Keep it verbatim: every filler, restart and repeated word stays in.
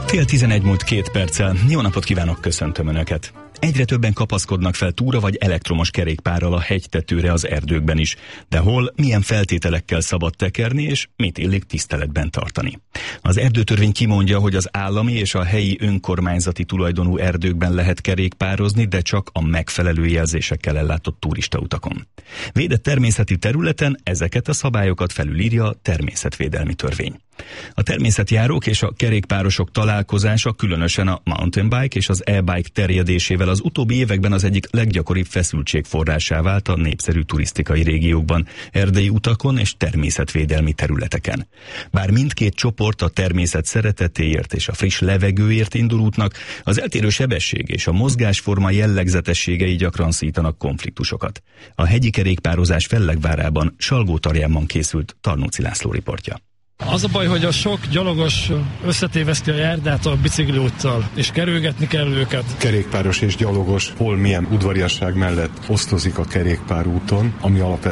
Fél tizenegy múlt két perccel. Jó napot kívánok, köszöntöm Önöket! Egyre többen kapaszkodnak fel túra vagy elektromos kerékpárral a hegytetőre az erdőkben is. De hol, milyen feltételekkel szabad tekerni, és mit illik tiszteletben tartani? Az erdőtörvény kimondja, hogy az állami és a helyi önkormányzati tulajdonú erdőkben lehet kerékpározni, de csak a megfelelő jelzésekkel ellátott turistautakon. Védett természeti területen ezeket a szabályokat felülírja a természetvédelmi törvény. A természetjárók és a kerékpárosok találkozása, különösen a mountain bike és az e-bike terjedésével az utóbbi években az egyik leggyakoribb feszültség forrásá vált a népszerű turisztikai régiókban, erdei utakon és természetvédelmi területeken. Bár mindkét csoport a természet szeretetéért és a friss levegőért indul útnak, az eltérő sebesség és a mozgásforma jellegzetességei gyakran szítanak konfliktusokat. A hegyi kerékpározás Fellegvárában, Salgótarjánban készült Tarnóci László riportja. Az a baj, hogy a sok gyalogos összetéveszti a járdát a bicikliúttal, és kerülgetni kell őket. Kerékpáros és gyalogos hol milyen udvariasság mellett osztozik a kerékpárúton, ami alapvetően